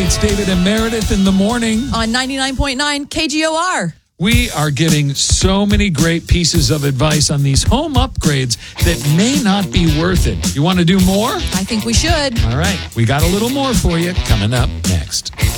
it's David and Meredith in the morning. On 99.9 KGOR. We are getting so many great pieces of advice on these home upgrades that may not be worth it. You want to do more? I think we should. All right, we got a little more for you coming up next.